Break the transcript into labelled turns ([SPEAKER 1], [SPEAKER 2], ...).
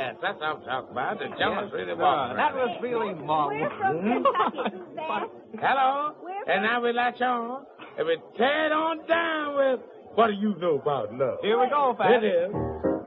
[SPEAKER 1] Yes, that's what I'm talking about. The Jonas really walking.
[SPEAKER 2] That was feeling mum.
[SPEAKER 3] We're from Kentucky, Suzanne.
[SPEAKER 1] Hello?
[SPEAKER 3] We're
[SPEAKER 1] And now we latch on. And we tear it on down with What Do You Know About Love?
[SPEAKER 2] Here we go, Pat.
[SPEAKER 1] It is.